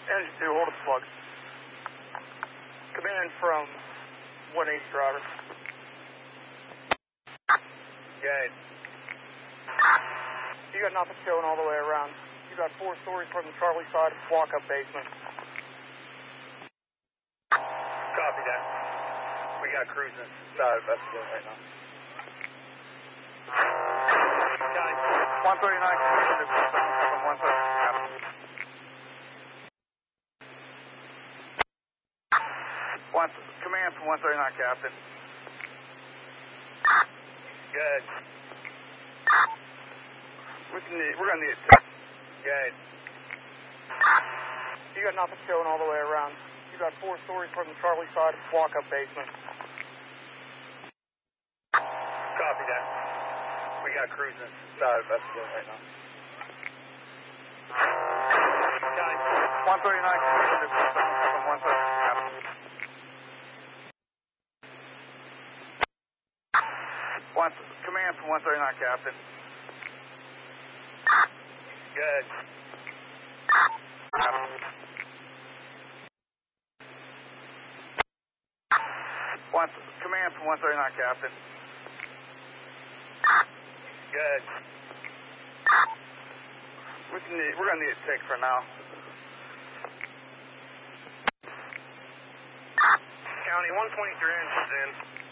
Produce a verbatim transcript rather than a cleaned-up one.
Engine two, hold the plug. Command from one eight driver. Good. You got nothing showing all the way around. You got four stories from the Charlie side, walk-up basement. Copy that. We got cruising side of Vestibule right now. one thirty-nine, seven one thirty. One, command from one thirty-nine, Captain. Good. We can need, we're going to need it. Good. You got nothing showing all the way around. You got four stories from the Charlie side, walk-up basement. Copy that. We got cruising side of Vestibule right now. one thirty-nine, seven one thirty. One, command from one thirty-nine, Captain. Good. One, command from one thirty-nine, Captain. Good. We can need, we're going to need a tick for now. County, one twenty-three engines in.